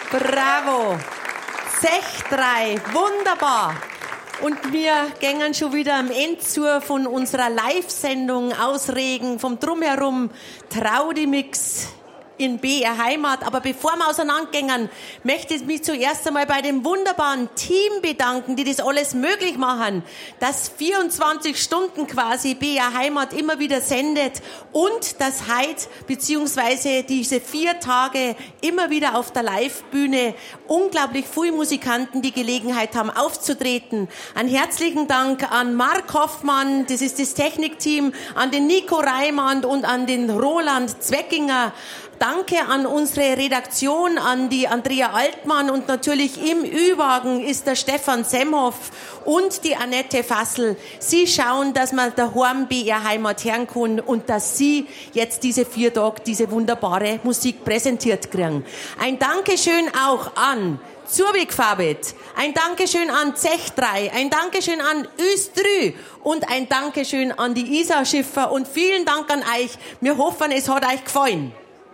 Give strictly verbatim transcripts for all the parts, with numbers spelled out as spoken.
Bravo. Sech drei, wunderbar. Und wir gängen schon wieder am Ende zu von unserer Live-Sendung aus Regen, vom Drumherum Traudi-Mix in B R Heimat. Aber bevor wir auseinandergehen, möchte ich mich zuerst einmal bei dem wunderbaren Team bedanken, die das alles möglich machen, dass vierundzwanzig Stunden quasi B R Heimat immer wieder sendet und dass heute, beziehungsweise diese vier Tage immer wieder auf der Live-Bühne unglaublich viele Musikanten die Gelegenheit haben aufzutreten. Einen herzlichen Dank an Mark Hoffmann, das ist das Technikteam, an den Nico Reimann und an den Roland Zweckinger. Danke an unsere Redaktion, an die Andrea Altmann und natürlich im Ü-Wagen ist der Stefan Semhoff und die Annette Fassel. Sie schauen, dass man daheim B R Heimat hören kann und dass Sie jetzt diese vier Tage diese wunderbare Musik präsentiert kriegen. Ein Dankeschön auch an Zurvik Fabit, ein Dankeschön an Zech drei, ein Dankeschön an Östrü und ein Dankeschön an die Isar Schiffer und vielen Dank an euch. Wir hoffen, es hat euch gefallen.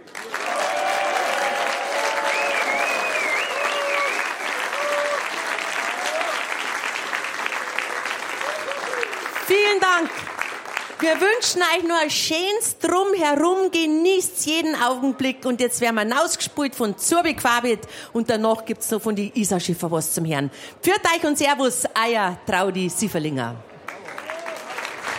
Vielen Dank. Wir wünschen euch nur ein schönes Drumherum. Genießt jeden Augenblick. Und jetzt werden wir rausgespielt von Zurvik Fabit. Und danach gibt's noch von die Isar Schiffer was zum Hören. Pfiat euch und Servus, euer Traudi Sieferlinger.